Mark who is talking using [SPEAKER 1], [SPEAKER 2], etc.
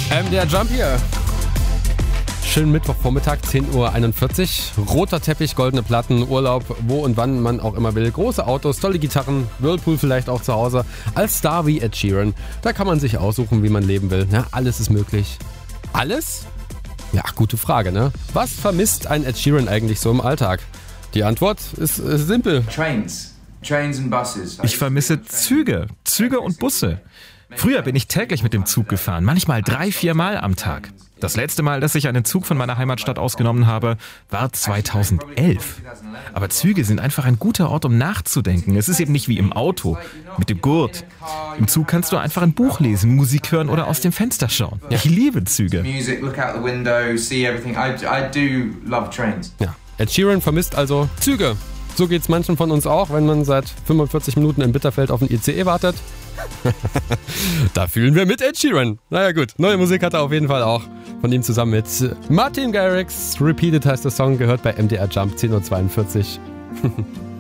[SPEAKER 1] Der Jump hier. Schönen Mittwochvormittag, 10.41 Uhr. Roter Teppich, goldene Platten, Urlaub, wo und wann man auch immer will. Große Autos, tolle Gitarren, Whirlpool vielleicht auch zu Hause. Als Star wie Ed Sheeran, da kann man sich aussuchen, wie man leben will. Ja, alles ist möglich. Alles? Ja, gute Frage, ne? Was vermisst ein Ed Sheeran eigentlich so im Alltag? Die Antwort ist simpel.
[SPEAKER 2] Ich vermisse Züge und Busse. Früher bin ich täglich mit dem Zug gefahren, manchmal 3-4 Mal am Tag. Das letzte Mal, dass ich einen Zug von meiner Heimatstadt ausgenommen habe, war 2011. Aber Züge sind einfach ein guter Ort, um nachzudenken. Es ist eben nicht wie im Auto, mit dem Gurt. Im Zug kannst du einfach ein Buch lesen, Musik hören oder aus dem Fenster schauen. Ich liebe Züge.
[SPEAKER 1] Ja, Ed Sheeran vermisst also Züge. So geht's manchen von uns auch, wenn man seit 45 Minuten in Bitterfeld auf den ICE wartet. Da fühlen wir mit Ed Sheeran. Naja gut, neue Musik hat er auf jeden Fall auch. Von ihm zusammen mit Martin Garrix. Repeated heißt der Song, gehört bei MDR Jump 10.42 Uhr.